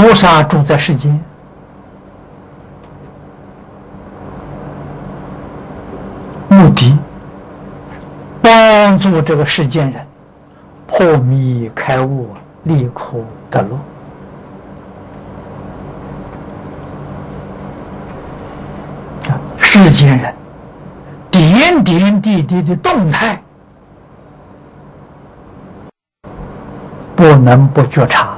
菩萨住在世间，目的帮助这个世间人破迷开悟，离苦得乐。世间人点点滴滴的动态，不能不觉察。